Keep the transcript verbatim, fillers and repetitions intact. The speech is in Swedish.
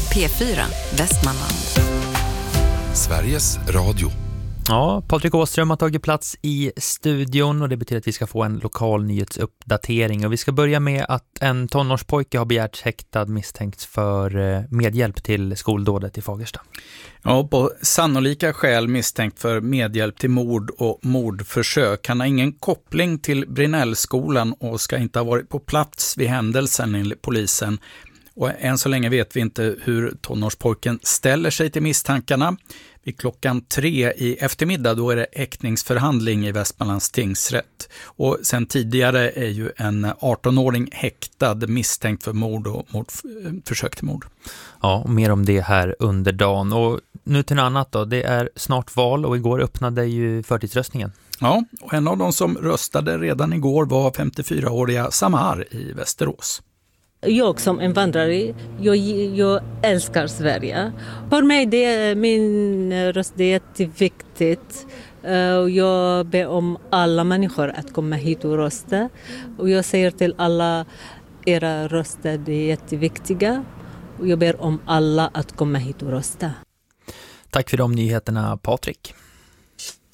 P fyra, Västmanland. Sveriges Radio. Ja, Patrik Åström har tagit plats i studion och det betyder att vi ska få en lokal nyhetsuppdatering. Och vi ska börja med att en tonårspojke har begärts häktad misstänkt för medhjälp till skoldådet i Fagersta. Ja, på sannolika skäl misstänkt för medhjälp till mord och mordförsök. Han har ingen koppling till Brinellskolan och ska inte ha varit på plats vid händelsen enligt polisen. Och än så länge vet vi inte hur tonårspojken ställer sig till misstankarna. Vid klockan tre i eftermiddag då är det häktningsförhandling i Västmanlands tingsrätt. Och sen tidigare är ju en arton-åring häktad misstänkt för mord och mord, försök till mord. Ja, och mer om det här under dagen. Och nu till något annat då. Det är snart val och igår öppnade ju förtidsröstningen. Ja, och en av de som röstade redan igår var femtiofyraåriga Samar i Västerås. Jag som invandrare, jag, jag älskar Sverige. För mig det är min röst det är jätteviktigt. Jag ber om alla människor att komma hit och rösta. Och jag säger till alla era röster det är jätteviktiga. Och jag ber om alla att komma hit och rösta. Tack för de nyheterna, Patrik.